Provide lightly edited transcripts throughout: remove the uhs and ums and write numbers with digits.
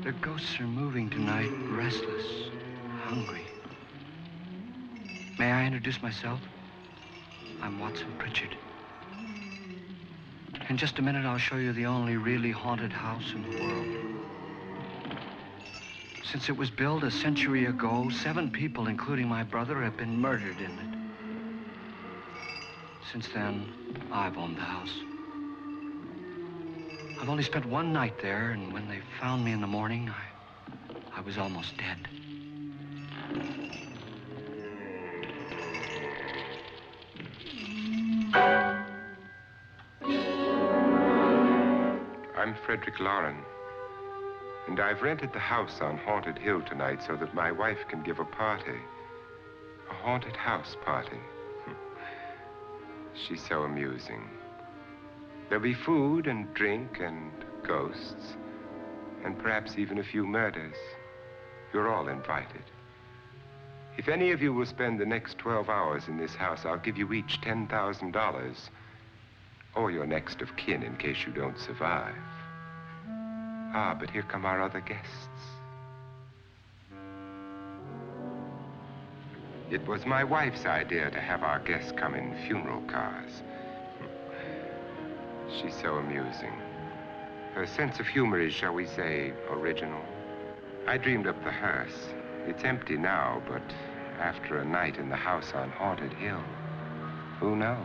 Their ghosts are moving tonight, restless, hungry. May I introduce myself? I'm Watson Pritchard. In just a minute, I'll show you the only really haunted house in the world. Since it was built a century ago, 7 people, including my brother, have been murdered in it. Since then, I've owned the house. I've only spent one night there, and when they found me in the morning, I was almost dead. I'm Frederick Loren, and I've rented the house on Haunted Hill tonight so that my wife can give a party. A haunted house party. She's so amusing. There'll be food and drink and ghosts, and perhaps even a few murders. You're all invited. If any of you will spend the next 12 hours in this house, I'll give you each $10,000, or your next of kin in case you don't survive. Ah, but here come our other guests. It was my wife's idea to have our guests come in funeral cars. She's so amusing. Her sense of humor is, shall we say, original. I dreamed up the hearse. It's empty now, but after a night in the house on Haunted Hill, who knows?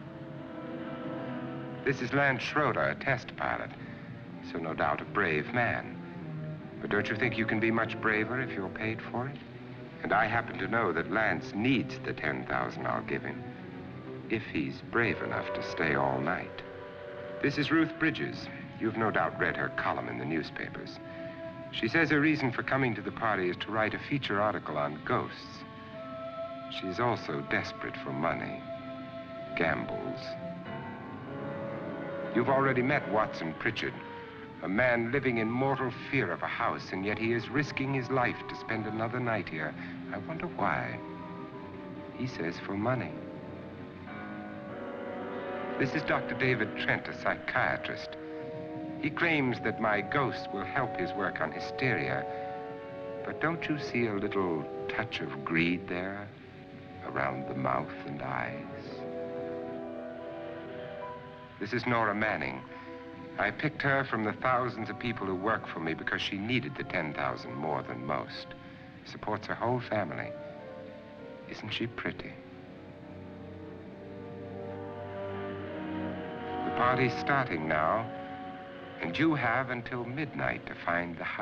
This is Lance Schroeder, a test pilot, so no doubt a brave man. But don't you think you can be much braver if you're paid for it? And I happen to know that Lance needs the $10,000 I'll give him, if he's brave enough to stay all night. This is Ruth Bridges. You've no doubt read her column in the newspapers. She says her reason for coming to the party is to write a feature article on ghosts. She's also desperate for money, gambles. You've already met Watson Pritchard, a man living in mortal fear of a house, and yet he is risking his life to spend another night here. I wonder why. He says for money. This is Dr. David Trent, a psychiatrist. He claims that my ghost will help his work on hysteria. But don't you see a little touch of greed there, around the mouth and eyes? This is Nora Manning. I picked her from the thousands of people who work for me because she needed the $10,000 more than most. Supports her whole family. Isn't she pretty? The party's starting now, and you have until midnight to find the house.